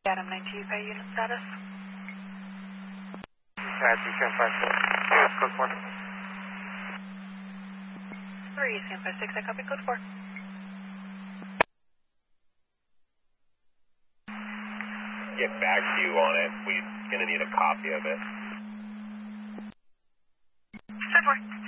Adam 92, pay unit status. Taxi 1056. Here's code 4. 3, San 56, I copy code 4. Get back to you on it. We're going to need a copy of it. Code 4.